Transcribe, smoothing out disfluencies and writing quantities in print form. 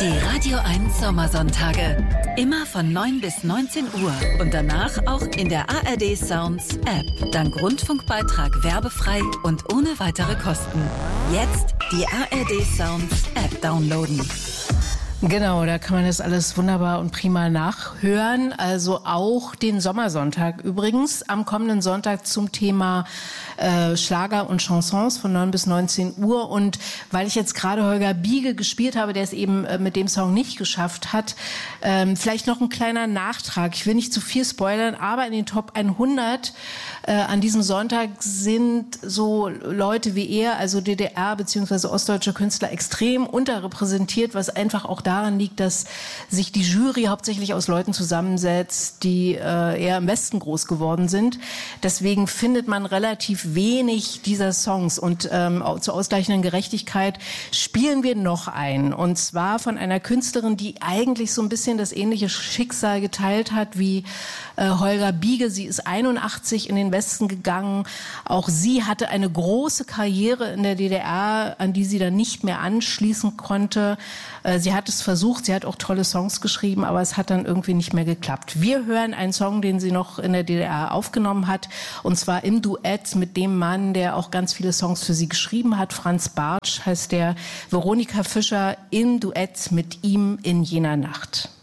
Die Radio 1 Sommersonntage. Immer von 9 bis 19 Uhr und danach auch in der ARD Sounds App. Dank Rundfunkbeitrag werbefrei und ohne weitere Kosten. Jetzt die ARD Sounds App downloaden. Genau, da kann man das alles wunderbar und prima nachhören. Also auch den Sommersonntag übrigens am kommenden Sonntag zum Thema Schlager und Chansons von 9 bis 19 Uhr. Und weil ich jetzt gerade Holger Biege gespielt habe, der es eben mit dem Song nicht geschafft hat, vielleicht noch ein kleiner Nachtrag. Ich will nicht zu viel spoilern, aber in den Top 100 an diesem Sonntag sind so Leute wie er, also DDR- bzw. ostdeutsche Künstler, extrem unterrepräsentiert, was einfach auch daran liegt, dass sich die Jury hauptsächlich aus Leuten zusammensetzt, die eher im Westen groß geworden sind. Deswegen findet man relativ wenig dieser Songs. Und zur ausgleichenden Gerechtigkeit spielen wir noch einen. Und zwar von einer Künstlerin, die eigentlich so ein bisschen das ähnliche Schicksal geteilt hat wie Holger Biege. Sie ist 81 in den Westen gegangen. Auch sie hatte eine große Karriere in der DDR, an die sie dann nicht mehr anschließen konnte. Sie hat es versucht, sie hat auch tolle Songs geschrieben, aber es hat dann irgendwie nicht mehr geklappt. Wir hören einen Song, den sie noch in der DDR aufgenommen hat, und zwar im Duett mit dem Mann, der auch ganz viele Songs für sie geschrieben hat. Franz Bartsch heißt der. Veronika Fischer im Duett mit ihm in jener Nacht.